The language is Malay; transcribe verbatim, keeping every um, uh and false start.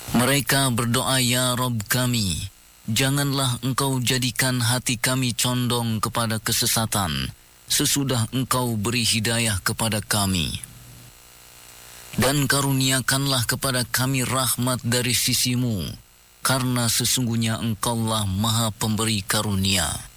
Mereka berdoa, Ya Rabb kami, janganlah Engkau jadikan hati kami condong kepada kesesatan sesudah Engkau beri hidayah kepada kami. Dan karuniakanlah kepada kami rahmat dari sisi-Mu, karena sesungguhnya Engkaulah Maha Pemberi karunia.